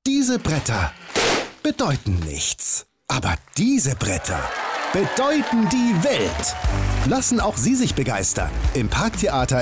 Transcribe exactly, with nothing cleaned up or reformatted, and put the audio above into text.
Diese Bretter bedeuten nichts. Aber diese Bretter bedeuten die Welt. Lassen auch Sie sich begeistern. Im Parktheater